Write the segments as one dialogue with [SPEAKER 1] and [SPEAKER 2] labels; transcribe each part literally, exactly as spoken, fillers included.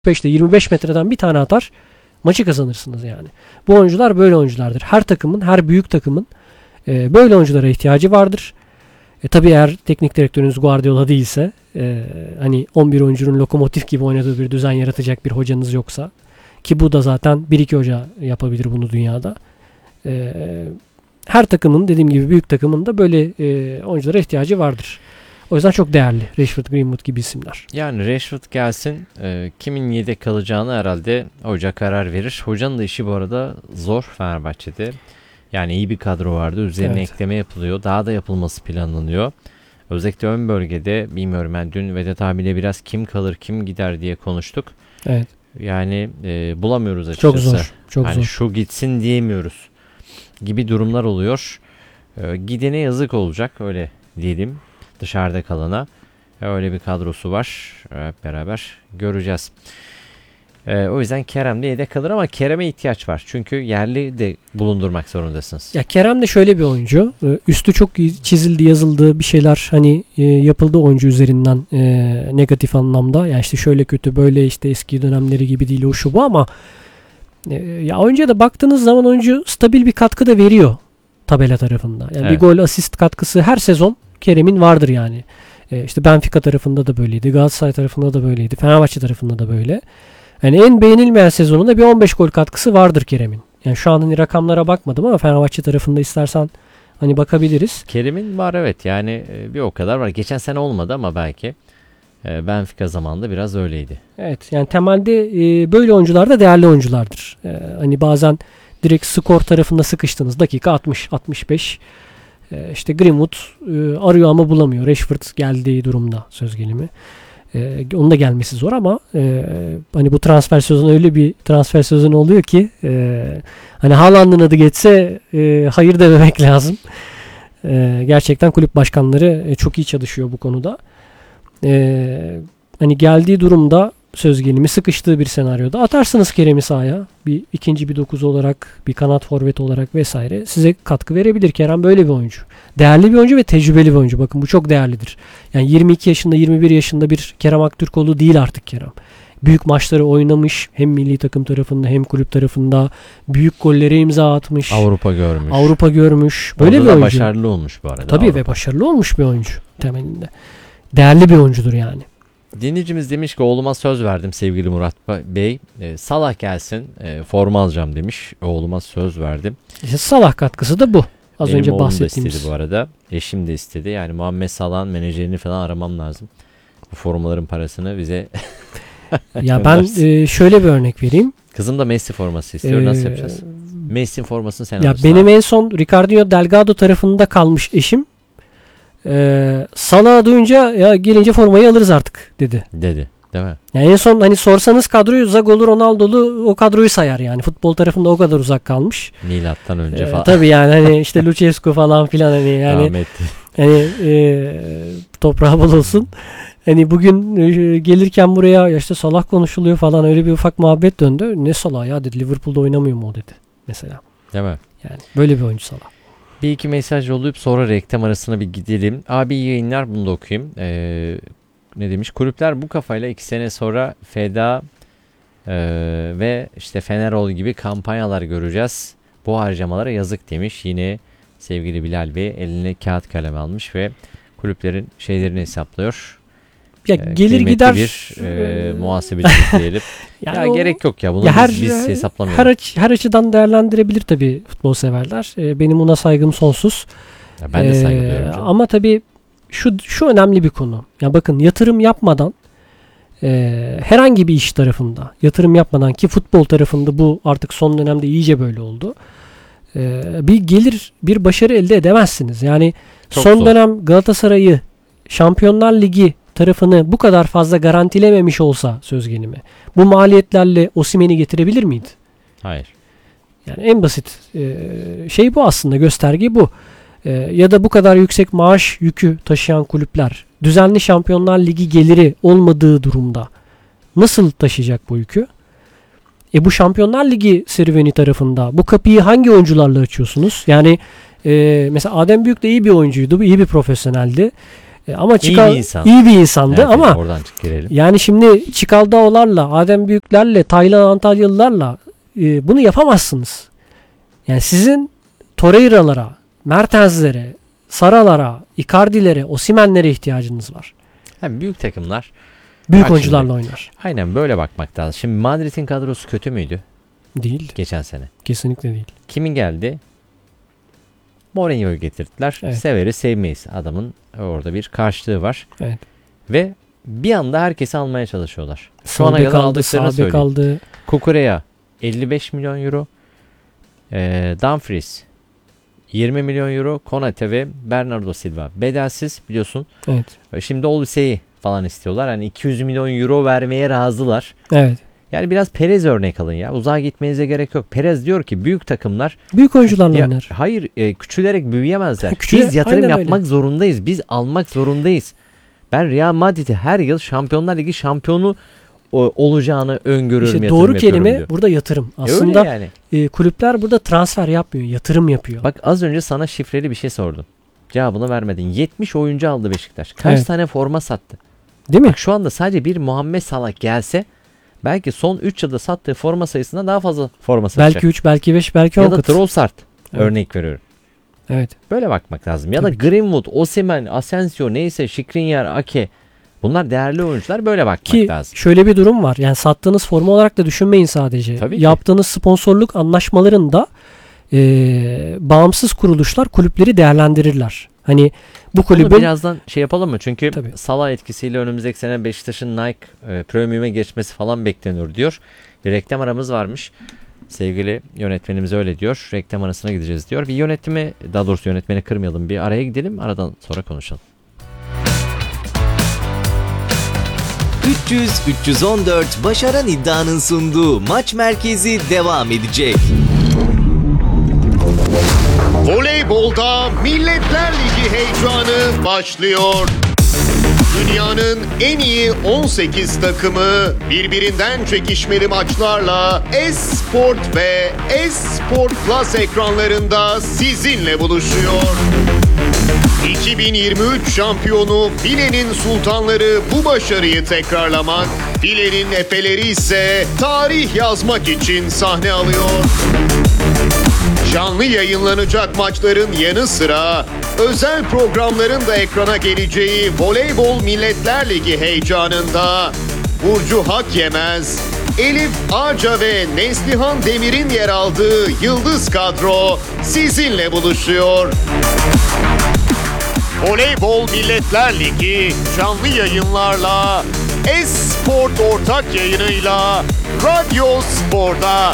[SPEAKER 1] beşte yirmi beş metreden bir tane atar, maçı kazanırsınız yani. Bu oyuncular böyle oyunculardır. Her takımın, her büyük takımın e, böyle oyunculara ihtiyacı vardır. E, tabii eğer teknik direktörünüz Guardiola değilse, e, hani on bir oyuncunun lokomotif gibi oynadığı bir düzen yaratacak bir hocanız yoksa, ki bu da zaten bir iki hoca yapabilir bunu dünyada. E, her takımın, dediğim gibi büyük takımın da böyle e, oyunculara ihtiyacı vardır. O yüzden çok değerli Rashford, Greenwood gibi isimler.
[SPEAKER 2] Yani Rashford gelsin, e, kimin yedek kalacağını herhalde hoca karar verir. Hocanın da işi bu arada zor Fenerbahçe'de. Yani iyi bir kadro vardı. Üzerine evet. ekleme yapılıyor. Daha da yapılması planlanıyor. Özellikle ön bölgede bilmiyorum, ben dün Vedat abiyle biraz kim kalır kim gider diye konuştuk.
[SPEAKER 1] Evet.
[SPEAKER 2] Yani e, bulamıyoruz açıkçası.
[SPEAKER 1] Çok zor. Çok
[SPEAKER 2] yani
[SPEAKER 1] zor.
[SPEAKER 2] Şu gitsin diyemiyoruz gibi durumlar oluyor. E, gidene yazık olacak, öyle diyelim. Dışarıda kalana. Öyle bir kadrosu var. Hep beraber göreceğiz. Ee, o yüzden Kerem de yedek kalır ama Kerem'e ihtiyaç var. Çünkü yerli de bulundurmak zorundasınız.
[SPEAKER 1] Ya Kerem de şöyle bir oyuncu. Üstü çok çizildi, yazıldı, bir şeyler hani e, yapıldı oyuncu üzerinden e, negatif anlamda. Yani işte şöyle kötü, böyle işte eski dönemleri gibi değil, o şu bu, ama e, ya oyuncuya da baktığınız zaman oyuncu stabil bir katkı da veriyor tabela tarafında. Yani evet. Bir gol, asist katkısı her sezon Kerem'in vardır yani. E, işte Benfica tarafında da böyleydi. Galatasaray tarafında da böyleydi. Fenerbahçe tarafında da böyle. Yani en beğenilmeyen sezonunda bir on beş gol katkısı vardır Kerem'in. Yani şu an hani rakamlara bakmadım ama Fenerbahçe tarafında istersen hani bakabiliriz.
[SPEAKER 2] Kerem'in var evet, yani bir o kadar var. Geçen sene olmadı ama belki Benfica zamanında biraz öyleydi.
[SPEAKER 1] Evet, yani temelde e, böyle oyuncular da değerli oyunculardır. E, hani bazen direkt skor tarafında sıkıştınız. Dakika altmış altmış beş. E, işte Greenwood e, arıyor ama bulamıyor. Rashford geldiği durumda söz gelimi. Ee, onun da gelmesi zor ama e, hani bu transfer sezonu öyle bir transfer sezonu oluyor ki e, hani Haaland'ın adı geçse e, hayır dememek lazım. E, gerçekten kulüp başkanları e, çok iyi çalışıyor bu konuda. E, hani geldiği durumda söz gelimi sıkıştığı bir senaryoda atarsınız Kerem'i sahaya. Bir ikinci bir dokuz olarak, bir kanat forvet olarak vesaire size katkı verebilir. Kerem böyle bir oyuncu. Değerli bir oyuncu ve tecrübeli bir oyuncu. Bakın bu çok değerlidir. Yani yirmi iki yaşında, yirmi bir yaşında bir Kerem Aktürkoğlu değil artık Kerem. Büyük maçları oynamış. Hem milli takım tarafında hem kulüp tarafında. Büyük gollere imza atmış.
[SPEAKER 2] Avrupa görmüş.
[SPEAKER 1] Avrupa görmüş. Böyle
[SPEAKER 2] Orada
[SPEAKER 1] bir oyuncu.
[SPEAKER 2] başarılı olmuş bu arada.
[SPEAKER 1] Tabii Avrupa. Ve başarılı olmuş bir oyuncu temelinde. Değerli bir oyuncudur yani.
[SPEAKER 2] Dinleyicimiz demiş ki oğluma söz verdim sevgili Murat Bey. E, Salah gelsin, e, forma alacağım demiş. Oğluma söz verdim.
[SPEAKER 1] İşte Salah katkısı da bu. Az
[SPEAKER 2] Benim
[SPEAKER 1] önce
[SPEAKER 2] oğlum
[SPEAKER 1] bahsettiğimiz.
[SPEAKER 2] da istedi bu arada. Eşim de istedi. Yani Muhammed Salah'ın menajerini falan aramam lazım. Bu formaların parasını bize
[SPEAKER 1] ya ben e, şöyle bir örnek vereyim.
[SPEAKER 2] Kızım da Messi forması istiyor. Ee, Nasıl yapacağız? Messi formasını sen
[SPEAKER 1] ya benim abi. En son Ricardo Delgado tarafında kalmış eşim. Ee, Salah'ı duyunca ya gelince formayı alırız artık dedi.
[SPEAKER 2] Dedi. Değil mi?
[SPEAKER 1] Yani en son hani sorsanız kadroyu Zago'lu, Ronaldo'lu o kadroyu sayar yani. Futbol tarafında o kadar uzak kalmış.
[SPEAKER 2] Milattan önce falan.
[SPEAKER 1] Ee, tabii yani hani işte Lucescu falan filan hani yani.
[SPEAKER 2] Rahmetli.
[SPEAKER 1] Hani e, toprağı bol olsun. Hani bugün e, gelirken buraya ya işte Salah konuşuluyor falan, öyle bir ufak muhabbet döndü. Ne Salah ya dedi, Liverpool'da oynamıyor mu o dedi mesela.
[SPEAKER 2] Değil mi?
[SPEAKER 1] Yani böyle bir oyuncu Salah.
[SPEAKER 2] Bir iki mesaj yollayıp sonra reklam arasına bir gidelim. Abi iyi yayınlar, bunu da okuyayım. Ee, ne demiş? Kulüpler bu kafayla iki sene sonra feda e, ve işte Fenerol gibi kampanyalar göreceğiz. Bu harcamalara yazık demiş. Yine sevgili Bilal Bey eline kağıt kalem almış ve kulüplerin şeylerini hesaplıyor.
[SPEAKER 1] Ya ee, gelir gider
[SPEAKER 2] bir e, muhasebeci diyelim. yani ya o, gerek yok ya bunu ya
[SPEAKER 1] her,
[SPEAKER 2] biz, biz hesaplamıyoruz.
[SPEAKER 1] Her, aç, her açıdan değerlendirebilir tabii futbol severler. Ee, benim ona saygım sonsuz.
[SPEAKER 2] Ya ben de saygı duyuyorum.
[SPEAKER 1] Ee, ama tabii şu şu önemli bir konu. Ya bakın, yatırım yapmadan e, herhangi bir iş tarafında yatırım yapmadan, ki futbol tarafında bu artık son dönemde iyice böyle oldu. E, bir gelir, bir başarı elde edemezsiniz. Yani çok son zor. Dönem Galatasaray'ı Şampiyonlar Ligi tarafını bu kadar fazla garantilememiş olsa söz gelimi, bu maliyetlerle Osimhen'i getirebilir miydi?
[SPEAKER 2] Hayır.
[SPEAKER 1] Yani en basit e, şey bu aslında, gösterge bu. E, ya da bu kadar yüksek maaş yükü taşıyan kulüpler düzenli Şampiyonlar Ligi geliri olmadığı durumda nasıl taşıyacak bu yükü? E bu Şampiyonlar Ligi serüveni tarafında bu kapıyı hangi oyuncularla açıyorsunuz? Yani e, mesela Adem Büyük de iyi bir oyuncuydu, iyi bir profesyoneldi. E, ama
[SPEAKER 2] İyi
[SPEAKER 1] Çikal
[SPEAKER 2] bir insan.
[SPEAKER 1] iyi bir insandı
[SPEAKER 2] Evet,
[SPEAKER 1] ama
[SPEAKER 2] oradan çık girelim.
[SPEAKER 1] yani şimdi Çikaldao'larla, Adem Büyükler'le, Taylan Antalyalılarla e, bunu yapamazsınız. Yani sizin Torreira'lara, Mertens'lere, Sara'lara, Icardi'lere, Osimhen'lere ihtiyacınız var.
[SPEAKER 2] Yani büyük takımlar
[SPEAKER 1] Büyük
[SPEAKER 2] Bak
[SPEAKER 1] oyuncularla
[SPEAKER 2] şimdi.
[SPEAKER 1] oynar.
[SPEAKER 2] aynen böyle bakmak lazım. Şimdi Madrid'in kadrosu kötü müydü
[SPEAKER 1] Değil.
[SPEAKER 2] geçen sene?
[SPEAKER 1] Kesinlikle değil.
[SPEAKER 2] Kimin geldi? Mourinho'yu getirdiler.
[SPEAKER 1] Evet.
[SPEAKER 2] Severiz sevmeyiz. Adamın orada bir karşılığı var.
[SPEAKER 1] Evet.
[SPEAKER 2] Ve bir anda herkesi almaya çalışıyorlar. Şu
[SPEAKER 1] Sol
[SPEAKER 2] ana
[SPEAKER 1] bek
[SPEAKER 2] kadar
[SPEAKER 1] aldı,
[SPEAKER 2] aldıklarını
[SPEAKER 1] sağ bek
[SPEAKER 2] söyleyeyim.
[SPEAKER 1] aldı.
[SPEAKER 2] Kukureya elli beş milyon euro. E, Dumfries yirmi milyon euro. Konate ve Bernardo Silva bedelsiz biliyorsun.
[SPEAKER 1] Evet.
[SPEAKER 2] Şimdi Olise'yi falan istiyorlar. Hani iki yüz milyon euro vermeye razılar.
[SPEAKER 1] Evet.
[SPEAKER 2] Yani biraz Perez örnek alın ya. Uzağa gitmenize gerek yok. Perez diyor ki büyük takımlar
[SPEAKER 1] Büyük oyuncularla
[SPEAKER 2] ya,
[SPEAKER 1] oynar.
[SPEAKER 2] hayır e, küçülerek büyüyemezler.
[SPEAKER 1] Küçüle-
[SPEAKER 2] Biz yatırım
[SPEAKER 1] aynen
[SPEAKER 2] yapmak
[SPEAKER 1] öyle.
[SPEAKER 2] zorundayız. Biz almak zorundayız. Ben Real Madrid'i her yıl Şampiyonlar Ligi şampiyonu o, olacağını öngörüyorum.
[SPEAKER 1] İşte
[SPEAKER 2] yatırım
[SPEAKER 1] doğru
[SPEAKER 2] yapıyorum
[SPEAKER 1] kelime
[SPEAKER 2] diyor.
[SPEAKER 1] burada yatırım.
[SPEAKER 2] E öyle
[SPEAKER 1] Aslında
[SPEAKER 2] yani.
[SPEAKER 1] e, kulüpler burada transfer yapmıyor, yatırım yapıyor.
[SPEAKER 2] Bak az önce sana şifreli bir şey sordum. Cevabını vermedin. yetmiş oyuncu aldı Beşiktaş. Kaç
[SPEAKER 1] Evet.
[SPEAKER 2] tane forma sattı?
[SPEAKER 1] Değil mi?
[SPEAKER 2] Bak şu anda sadece bir Muhammed Salah gelse belki son üç yılda sattığı forma sayısından daha fazla forma satacak.
[SPEAKER 1] Belki üç, belki beş, belki on
[SPEAKER 2] ya da
[SPEAKER 1] kat.
[SPEAKER 2] Trossard
[SPEAKER 1] Evet.
[SPEAKER 2] örnek veriyorum.
[SPEAKER 1] Evet.
[SPEAKER 2] Böyle bakmak lazım. Ya
[SPEAKER 1] Tabii
[SPEAKER 2] da
[SPEAKER 1] ki.
[SPEAKER 2] Greenwood, Osimhen, Asensio neyse Skriniar, Ake. Bunlar değerli oyuncular. Böyle bakmak
[SPEAKER 1] Ki
[SPEAKER 2] lazım.
[SPEAKER 1] şöyle bir durum var. Yani sattığınız forma olarak da düşünmeyin sadece.
[SPEAKER 2] Tabii ki.
[SPEAKER 1] Yaptığınız sponsorluk anlaşmalarında e, bağımsız kuruluşlar kulüpleri değerlendirirler. Hani bu
[SPEAKER 2] Bunu
[SPEAKER 1] kulübün
[SPEAKER 2] birazdan şey yapalım mı? Çünkü
[SPEAKER 1] Tabii.
[SPEAKER 2] Salah etkisiyle önümüzdeki sene Beşiktaş'ın Nike e, Premium'e geçmesi falan bekleniyor diyor. Bir reklam aramız varmış. Sevgili yönetmenimiz öyle diyor. Reklam arasına gideceğiz diyor. Bir yönetimi, daha doğrusu yönetmeni kırmayalım. Bir araya gidelim. Aradan sonra konuşalım.
[SPEAKER 3] üç yüz üç yüz on dört Başaran İddia'nın sunduğu Maç Merkezi devam edecek.
[SPEAKER 4] Voleybolda Milletler Ligi heyecanı başlıyor. Dünyanın en iyi on sekiz takımı birbirinden çekişmeli maçlarla S-Sport ve S-Sport Plus ekranlarında sizinle buluşuyor. iki bin yirmi üç şampiyonu Filenin Sultanları bu başarıyı tekrarlamak, Filenin Efeleri ise tarih yazmak için sahne alıyor. Canlı yayınlanacak maçların yanı sıra özel programların da ekrana geleceği Voleybol Milletler Ligi heyecanında Burcu Hakyemez, Elif Ağca ve Neslihan Demir'in yer aldığı Yıldız kadro sizinle buluşuyor. Voleybol Milletler Ligi canlı yayınlarla S-Sport ortak yayınıyla Radyo Spor'da.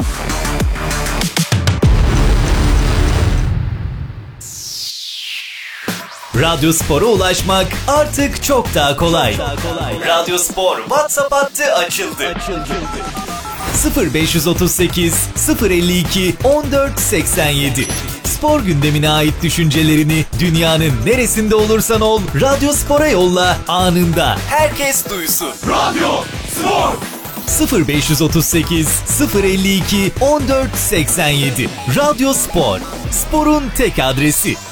[SPEAKER 3] Radyo Spor'a ulaşmak artık çok daha kolay. Radyo Spor WhatsApp hattı açıldı. sıfır beş otuz sekiz sıfır elli iki on dört seksen yedi. Spor gündemine ait düşüncelerini dünyanın neresinde olursan ol Radyo Spor'a yolla, anında herkes duysun. Radyo Spor sıfır beş otuz sekiz sıfır elli iki on dört seksen yedi. Radyo Spor, sporun tek adresi.